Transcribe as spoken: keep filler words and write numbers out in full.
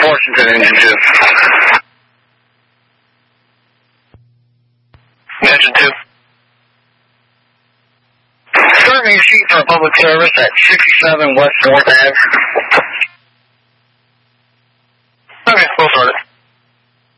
Washington, engine two. Engine two. Start me a sheet for a public service at sixty-seven West North Ave.